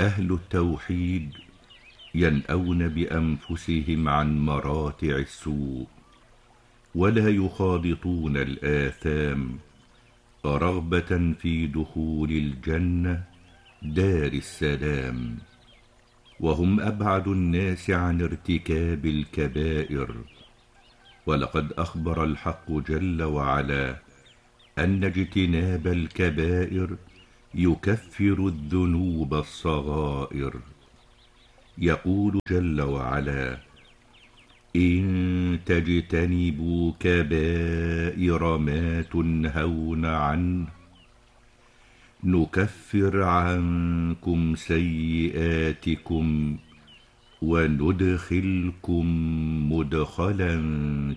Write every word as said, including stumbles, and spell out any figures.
أهل التوحيد ينأون بأنفسهم عن مراتع السوء، ولا يخالطون الآثام رغبة في دخول الجنة دار السلام، وهم أبعد الناس عن ارتكاب الكبائر. ولقد أخبر الحق جل وعلا أن اجتناب الكبائر يكفر الذنوب الصغائر. يقول جل وعلا: إن تجتنبوا كبائر ما تنهون عنه نكفر عنكم سيئاتكم وندخلكم مدخلا